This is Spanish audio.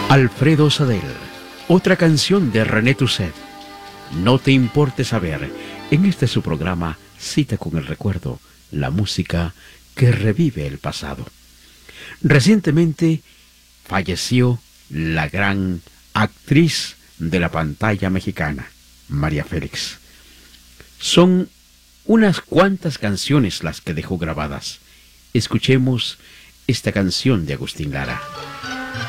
Alfredo Sadel, otra canción de René Toussaint. No te importe saber, en este su programa Cita con el Recuerdo, la música que revive el pasado. Recientemente falleció la gran actriz de la pantalla mexicana, María Félix. Son unas cuantas canciones las que dejó grabadas. Escuchemos esta canción de Agustín Lara.